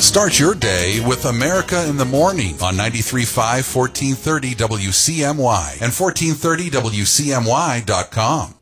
Start your day with America in the Morning on 93.5, 1430 WCMY and 1430WCMY.com.